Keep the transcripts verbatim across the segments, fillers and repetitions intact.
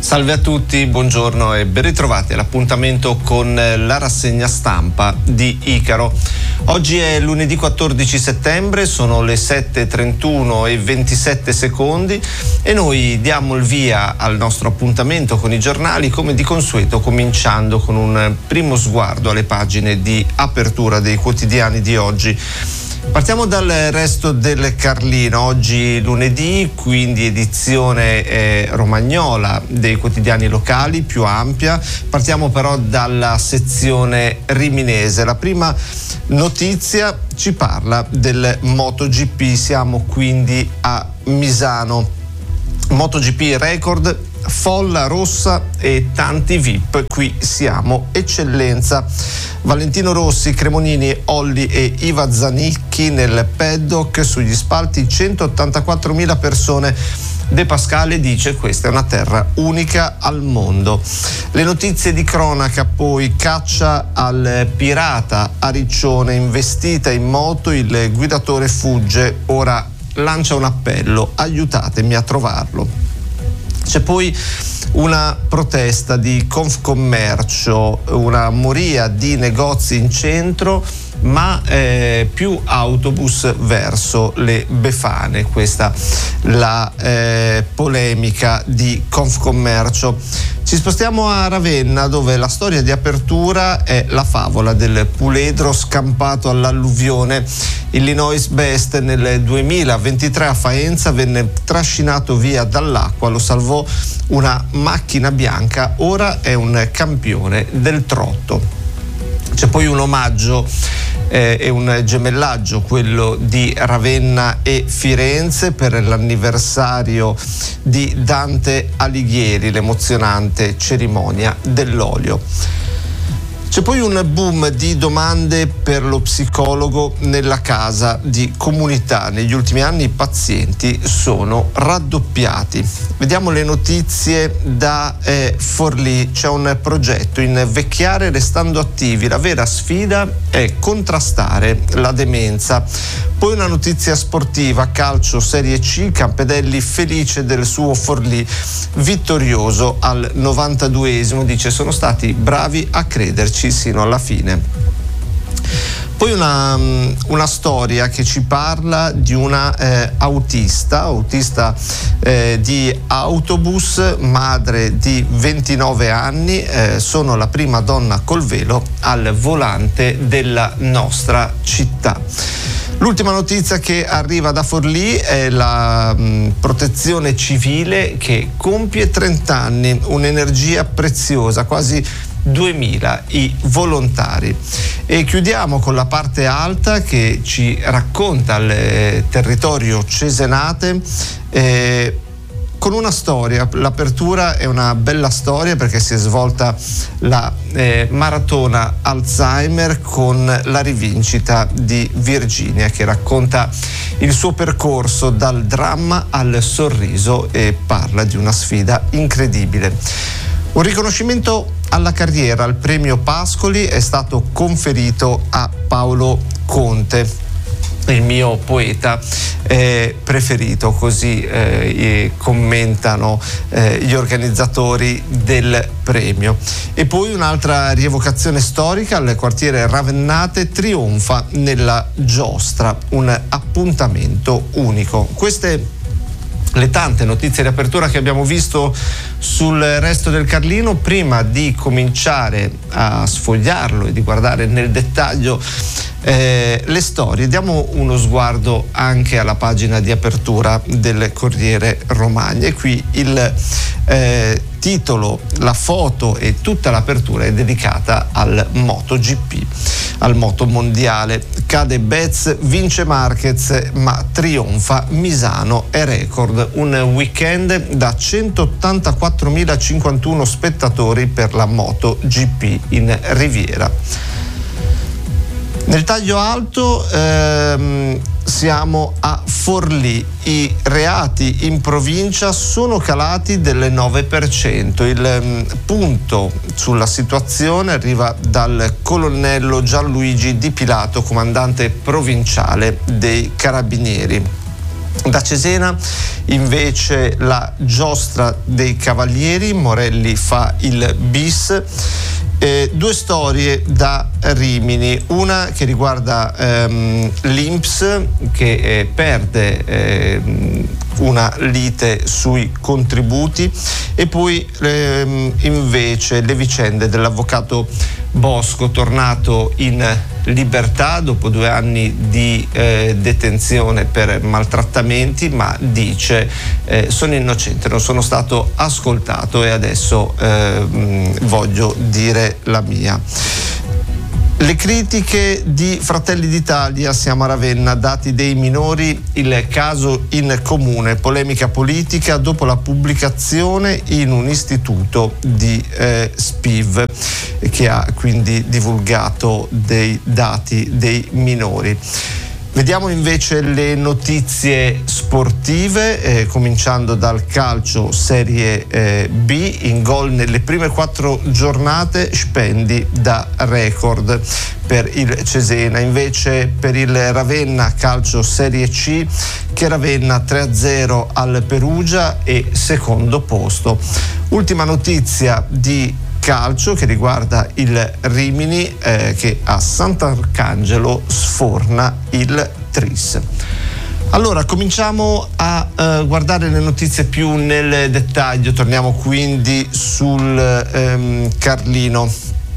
Salve a tutti, buongiorno e ben ritrovati all'appuntamento con la rassegna stampa di Icaro. Oggi è lunedì quattordici settembre, sono le sette e trentuno e ventisette secondi e noi diamo il via al nostro appuntamento con i giornali, come di consueto, cominciando con un primo sguardo alle pagine di apertura dei quotidiani di oggi. Partiamo dal Resto del Carlino, oggi lunedì, quindi edizione eh, romagnola dei quotidiani locali, più ampia. Partiamo però dalla sezione riminese. La prima notizia ci parla del MotoGP, siamo quindi a Misano. MotoGP record, folla rossa e tanti V I P, qui siamo eccellenza. Valentino Rossi, Cremonini, Olli e Iva Zanicchi nel paddock, sugli spalti centottantaquattromila persone. De Pascale dice: questa è una terra unica al mondo. Le notizie di cronaca poi: caccia al pirata a Riccione, investita in moto, il guidatore fugge, ora lancia un appello: aiutatemi a trovarlo. C'è poi una protesta di Confcommercio, una moria di negozi in centro, ma eh, più autobus verso le Befane. Questa la eh, polemica di Confcommercio. Ci spostiamo a Ravenna, dove la storia di apertura è la favola del puledro scampato all'alluvione. Illinois Best nel duemilaventitré a Faenza venne trascinato via dall'acqua, lo salvò una macchina bianca, ora è un campione del trotto. C'è poi un omaggio eh, e un gemellaggio, quello di Ravenna e Firenze, per l'anniversario di Dante Alighieri, l'emozionante cerimonia dell'olio. C'è poi un boom di domande per lo psicologo nella casa di comunità. Negli ultimi anni i pazienti sono raddoppiati. Vediamo le notizie da eh, Forlì. C'è un progetto: invecchiare restando attivi. La vera sfida è contrastare la demenza. Poi una notizia sportiva: calcio Serie C, Campedelli felice del suo Forlì vittorioso al novantaduesimo, dice: sono stati bravi a crederci sino alla fine. Poi una, una storia che ci parla di una eh, autista, autista eh, di autobus, madre di ventinove anni, eh, sono la prima donna col velo al volante della nostra città. L'ultima notizia che arriva da Forlì è la mh, protezione civile che compie trenta anni, un'energia preziosa, quasi duemila i volontari. E chiudiamo con la parte alta che ci racconta il eh, territorio cesenate eh, con una storia. L'apertura è una bella storia perché si è svolta la eh, maratona Alzheimer con la rivincita di Virginia, che racconta il suo percorso dal dramma al sorriso e parla di una sfida incredibile. Un riconoscimento alla carriera, il premio Pascoli è stato conferito a Paolo Conte, il mio poeta eh, preferito, così eh, commentano eh, gli organizzatori del premio. E poi un'altra rievocazione storica: al quartiere Ravennate trionfa nella giostra, un appuntamento unico. Queste le tante notizie di apertura che abbiamo visto sul Resto del Carlino. Prima di cominciare a sfogliarlo e di guardare nel dettaglio eh, le storie, diamo uno sguardo anche alla pagina di apertura del Corriere Romagna. E qui il eh, titolo, la foto e tutta l'apertura è dedicata al MotoGP, al moto mondiale. Cade Betz, vince Marquez, ma trionfa Misano, è record. Un weekend da centottantaquattromilacinquantuno spettatori per la MotoGP in Riviera. Nel taglio alto ehm, siamo a Forlì. I reati in provincia sono calati del nove per cento. Il um, punto sulla situazione arriva dal colonnello Gianluigi Di Pilato, comandante provinciale dei Carabinieri. Da Cesena invece la giostra dei cavalieri, Morelli fa il bis. Eh, due storie da Rimini, una che riguarda ehm, l'I N P S che eh, perde eh, una lite sui contributi, e poi ehm, invece le vicende dell'avvocato Bosco, tornato in libertà dopo due anni di eh, detenzione per maltrattamenti, ma dice eh, sono innocente, non sono stato ascoltato e adesso eh, voglio dire la mia. Le critiche di Fratelli d'Italia, siamo a Ravenna, dati dei minori, il caso in comune, polemica politica dopo la pubblicazione in un istituto di eh, S P I V che ha quindi divulgato dei dati dei minori. Vediamo invece le notizie sportive, eh, cominciando dal calcio Serie eh, B. In gol nelle prime quattro giornate, Spendi da record per il Cesena. Invece per il Ravenna calcio Serie C, che Ravenna tre a zero al Perugia e secondo posto. Ultima notizia di calcio che riguarda il Rimini eh, che a Sant'Arcangelo sforna il Tris. Allora cominciamo a eh, guardare le notizie più nel dettaglio. Torniamo quindi sul ehm, Carlino.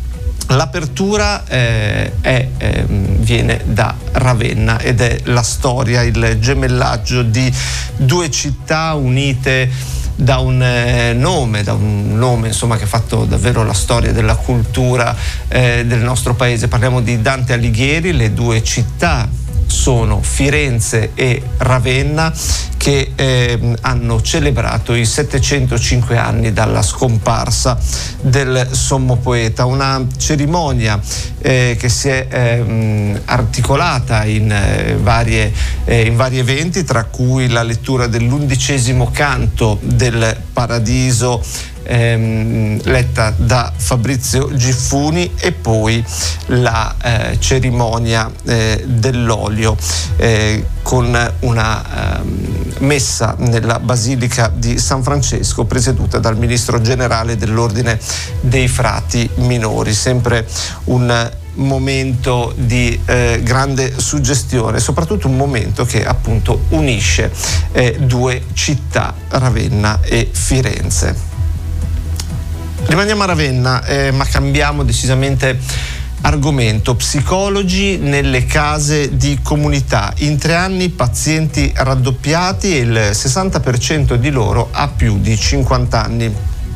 L'apertura eh, è, eh, viene da Ravenna ed è la storia, il gemellaggio di due città unite da un eh, nome, da un nome insomma che ha fatto davvero la storia della cultura eh, del nostro paese. Parliamo di Dante Alighieri. Le due città sono Firenze e Ravenna, che eh, hanno celebrato i settecentocinque anni dalla scomparsa del sommo poeta. Una cerimonia eh, che si è eh, articolata in, eh, varie, eh, in vari eventi, tra cui la lettura dell'undicesimo canto del Paradiso, Ehm, letta da Fabrizio Giffuni, e poi la eh, cerimonia eh, dell'olio eh, con una eh, messa nella Basilica di San Francesco presieduta dal ministro generale dell'Ordine dei Frati Minori. Sempre un momento di eh, grande suggestione, soprattutto un momento che appunto unisce eh, due città, Ravenna e Firenze. Rimaniamo a Ravenna, eh, ma cambiamo decisamente argomento. Psicologi nelle case di comunità. In tre anni pazienti raddoppiati e il sessanta per cento di loro ha più di cinquanta anni.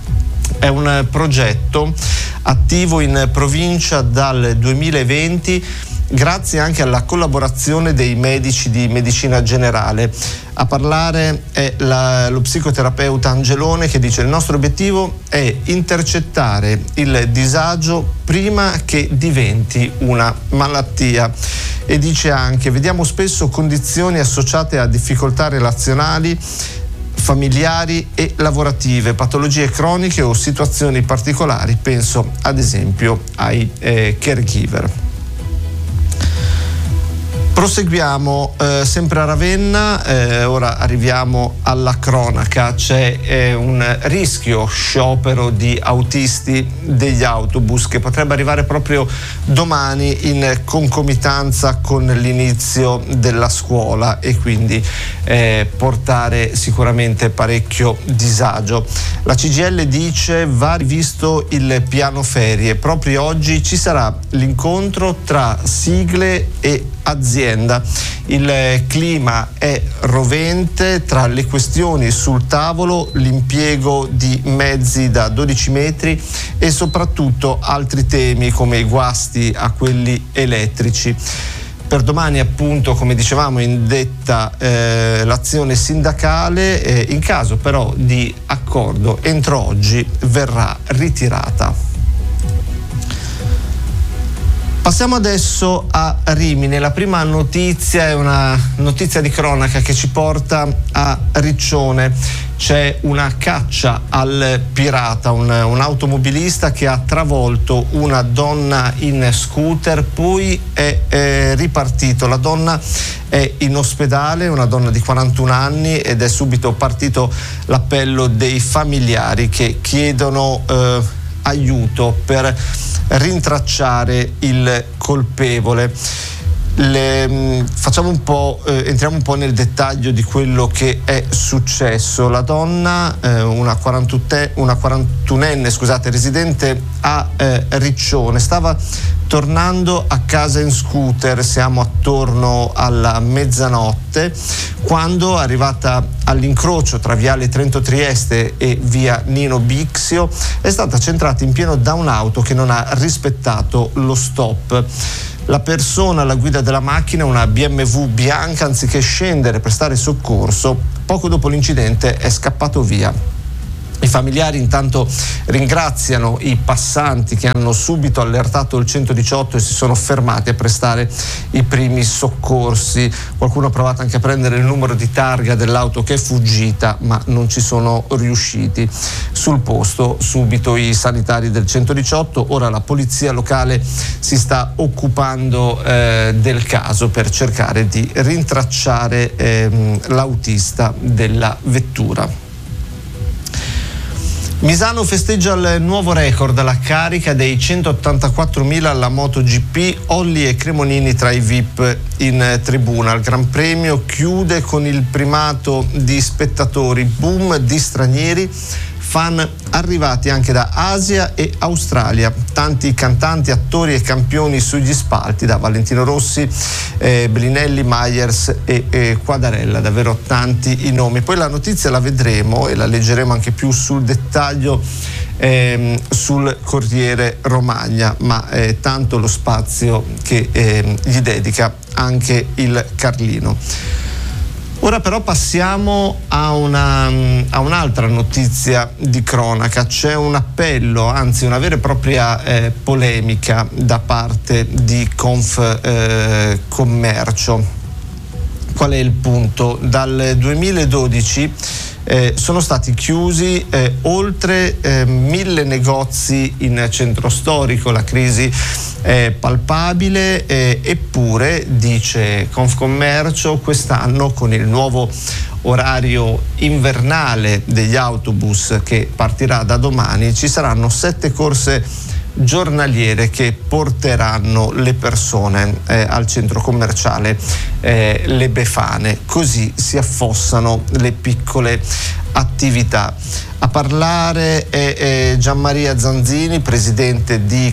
È un progetto attivo in provincia dal duemilaventi, grazie anche alla collaborazione dei medici di medicina generale. A parlare è la, lo psicoterapeuta Angelone, che dice: il nostro obiettivo è intercettare il disagio prima che diventi una malattia. E dice anche: vediamo spesso condizioni associate a difficoltà relazionali, familiari e lavorative, patologie croniche o situazioni particolari, penso ad esempio ai eh, caregiver. Proseguiamo eh, sempre a Ravenna, eh, ora arriviamo alla cronaca. C'è eh, un rischio sciopero di autisti degli autobus che potrebbe arrivare proprio domani in concomitanza con l'inizio della scuola e quindi eh, portare sicuramente parecchio disagio. La C G I L dice: va rivisto il piano ferie. Proprio oggi ci sarà l'incontro tra sigle e azienda. Il clima è rovente, tra le questioni sul tavolo l'impiego di mezzi da dodici metri e soprattutto altri temi come i guasti a quelli elettrici. Per domani appunto, come dicevamo, indetta eh, l'azione sindacale, eh, in caso però di accordo entro oggi verrà ritirata. Passiamo adesso a Rimini. La prima notizia è una notizia di cronaca che ci porta a Riccione. c'è una caccia al pirata, un, un automobilista che ha travolto una donna in scooter, poi è, è ripartito. La donna è in ospedale, una donna di quarantuno anni, ed è subito partito l'appello dei familiari che chiedono eh, aiuto per rintracciare il colpevole. Le, facciamo un po', eh, entriamo un po' nel dettaglio di quello che è successo. La donna, eh, una, una quarantunenne scusate, residente a eh, Riccione, stava tornando a casa in scooter, siamo attorno alla mezzanotte, quando, arrivata all'incrocio tra viale Trento Trieste e via Nino Bixio, è stata centrata in pieno da un'auto che non ha rispettato lo stop. La persona alla guida della macchina, una B M W bianca, anziché scendere per prestare soccorso, poco dopo l'incidente è scappato via. I familiari intanto ringraziano i passanti che hanno subito allertato il centodiciotto e si sono fermati a prestare i primi soccorsi. Qualcuno ha provato anche a prendere il numero di targa dell'auto che è fuggita, ma non ci sono riusciti. Sul posto subito i sanitari del centodiciotto. Ora la polizia locale si sta occupando eh, del caso per cercare di rintracciare ehm, l'autista della vettura. Misano festeggia il nuovo record, la carica dei centottantaquattromila alla MotoGP, Olli e Cremonini tra i V I P in tribuna. Il Gran Premio chiude con il primato di spettatori, boom di stranieri, fan arrivati anche da Asia e Australia, tanti cantanti, attori e campioni sugli spalti, da Valentino Rossi, eh, Bellinelli, Myers e eh, Quadarella, davvero tanti i nomi. Poi la notizia la vedremo e la leggeremo anche più sul dettaglio ehm, sul Corriere Romagna, ma è tanto lo spazio che eh, gli dedica anche il Carlino. Ora però passiamo a, una, a un'altra notizia di cronaca. C'è un appello, anzi una vera e propria eh, polemica da parte di Conf eh, Commercio. Qual è il punto? Dal duemiladodici eh, sono stati chiusi eh, oltre eh, mille negozi in centro storico. La crisi è palpabile, eh, eppure, dice Confcommercio, quest'anno con il nuovo orario invernale degli autobus che partirà da domani ci saranno sette corse giornaliere che porteranno le persone eh, al centro commerciale eh, Le Befane, così si affossano le piccole attività. A parlare è, è Gianmaria Zanzini, presidente di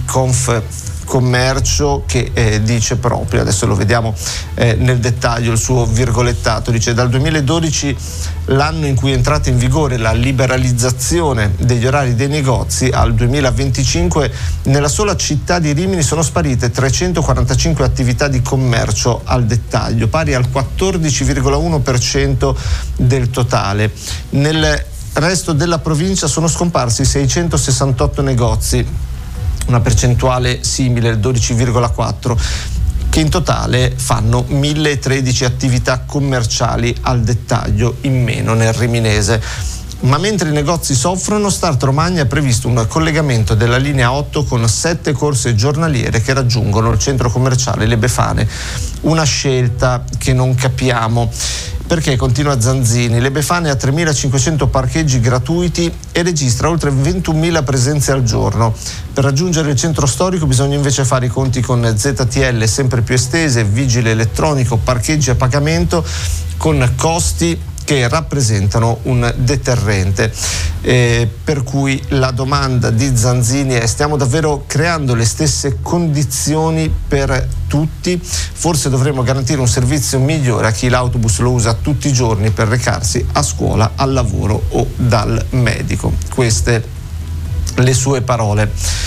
Confcommercio, che eh, dice proprio, adesso lo vediamo eh, nel dettaglio, il suo virgolettato, dice: dal duemiladodici, l'anno in cui è entrata in vigore la liberalizzazione degli orari dei negozi, al duemilaventicinque nella sola città di Rimini sono sparite trecentoquarantacinque attività di commercio al dettaglio, pari al quattordici virgola uno per cento del totale. Nel resto della provincia sono scomparsi seicentosessantotto negozi, una percentuale simile, il dodici virgola quattro, che in totale fanno mille tredici attività commerciali al dettaglio in meno nel riminese. Ma mentre i negozi soffrono, Start Romagna ha previsto un collegamento della linea otto con sette corse giornaliere che raggiungono il centro commerciale Le Befane. Una scelta che non capiamo, perché, continua Zanzini, Le Befane ha tremilacinquecento parcheggi gratuiti e registra oltre ventunomila presenze al giorno. Per raggiungere il centro storico bisogna invece fare i conti con Z T L sempre più estese, vigile elettronico, parcheggi a pagamento, con costi che rappresentano un deterrente, eh, per cui la domanda di Zanzini è: stiamo davvero creando le stesse condizioni per tutti? Forse dovremmo garantire un servizio migliore a chi l'autobus lo usa tutti i giorni per recarsi a scuola, al lavoro o dal medico. Queste le sue parole.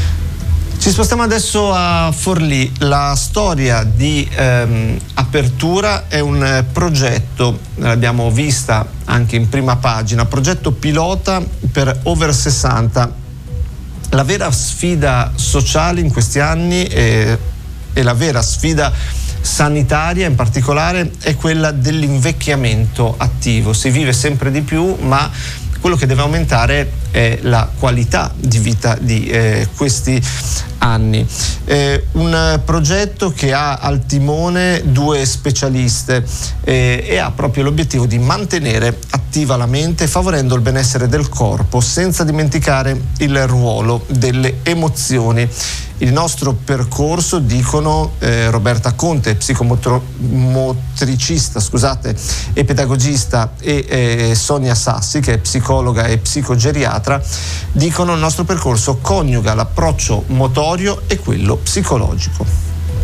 Ci spostiamo adesso a Forlì. La storia di ehm, apertura è un progetto, l'abbiamo vista anche in prima pagina, progetto pilota per over sessanta. La vera sfida sociale in questi anni è, è la vera sfida sanitaria in particolare è quella dell'invecchiamento attivo. Si vive sempre di più, ma quello che deve aumentare è la qualità di vita di eh, questi anni. Eh, un progetto che ha al timone due specialiste eh, e ha proprio l'obiettivo di mantenere attiva la mente favorendo il benessere del corpo senza dimenticare il ruolo delle emozioni. Il nostro percorso, dicono eh, Roberta Conte, psicomotricista scusate, e pedagogista, e eh, Sonia Sassi, che è psicologa e psicogeriatra, dicono il nostro percorso coniuga l'approccio motorio e quello psicologico.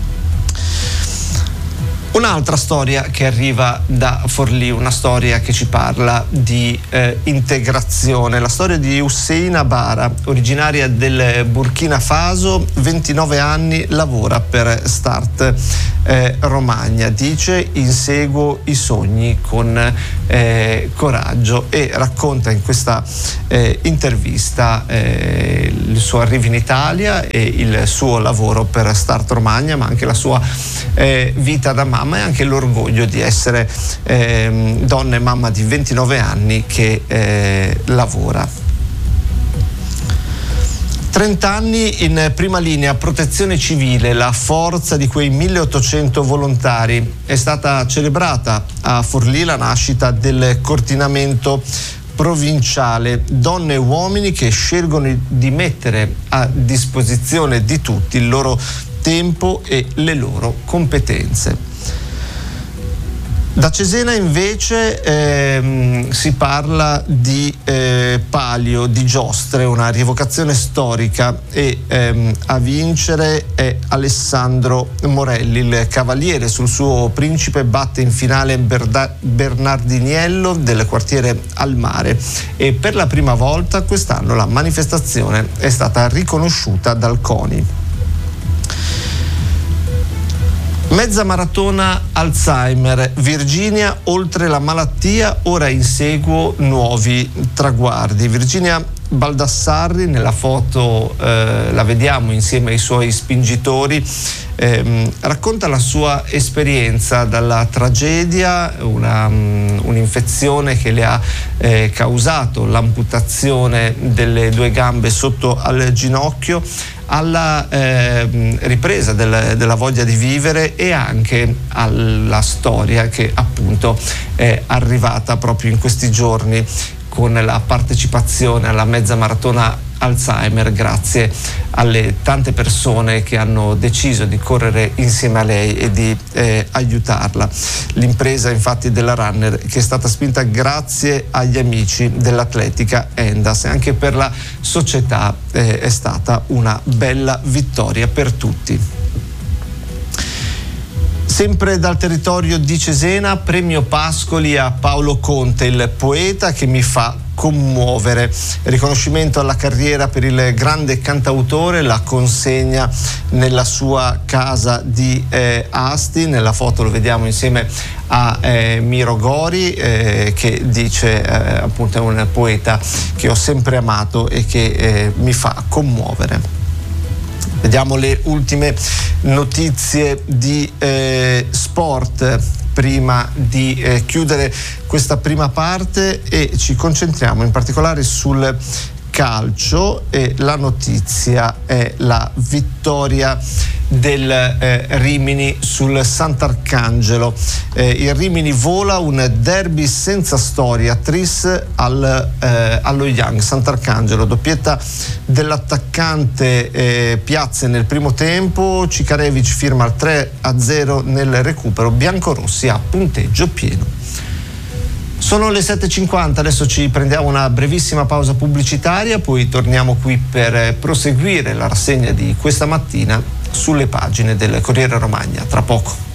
Un'altra storia che arriva da Forlì, una storia che ci parla di eh, integrazione, la storia di Husseina Bara, originaria del Burkina Faso, ventinove anni, lavora per Start eh, Romagna, dice inseguo i sogni con eh, coraggio, e racconta in questa eh, intervista eh, il suo arrivo in Italia e il suo lavoro per Start Romagna, ma anche la sua eh, vita da mamma e anche l'orgoglio di essere eh, donna e mamma di ventinove anni che eh, lavora. trenta anni in prima linea, protezione civile, la forza di quei milleottocento volontari. È stata celebrata a Forlì la nascita del coordinamento provinciale, donne e uomini che scelgono di mettere a disposizione di tutti il loro tempo e le loro competenze. Da Cesena invece ehm, si parla di eh, palio, di giostre, una rievocazione storica, e ehm, a vincere è Alessandro Morelli, il cavaliere sul suo Principe batte in finale Berda- Bernardiniello del quartiere al mare, e per la prima volta quest'anno la manifestazione è stata riconosciuta dal CONI. Mezza maratona Alzheimer, Virginia oltre la malattia, ora inseguo nuovi traguardi. Virginia Baldassarri, nella foto eh, la vediamo insieme ai suoi spingitori, ehm, racconta la sua esperienza dalla tragedia, una, um, un'infezione che le ha eh, causato l'amputazione delle due gambe sotto al ginocchio, alla eh, ripresa del, della voglia di vivere e anche alla storia che appunto è arrivata proprio in questi giorni con la partecipazione alla mezza maratona Alzheimer, grazie alle tante persone che hanno deciso di correre insieme a lei e di eh, aiutarla. L'impresa infatti della runner, che è stata spinta grazie agli amici dell'atletica Endas, e anche per la società eh, è stata una bella vittoria per tutti. Sempre dal territorio di Cesena, premio Pascoli a Paolo Conte, il poeta che mi fa commuovere. Riconoscimento alla carriera per il grande cantautore, la consegna nella sua casa di eh, Asti. Nella foto lo vediamo insieme a eh, Miro Gori, eh, che dice eh, appunto è un poeta che ho sempre amato e che eh, mi fa commuovere. Vediamo le ultime notizie di eh, sport prima di eh, chiudere questa prima parte, e ci concentriamo in particolare sul calcio, e la notizia è la vittoria del eh, Rimini sul Sant'Arcangelo. Eh, il Rimini vola, un derby senza storia, tris al, eh, allo Young Sant'Arcangelo, doppietta dell'attaccante eh, Piazze nel primo tempo, Cikarevic firma il tre a zero nel recupero, biancorossi a punteggio pieno. Sono le sette e cinquanta, adesso ci prendiamo una brevissima pausa pubblicitaria, poi torniamo qui per proseguire la rassegna di questa mattina sulle pagine del Corriere Romagna. Tra poco.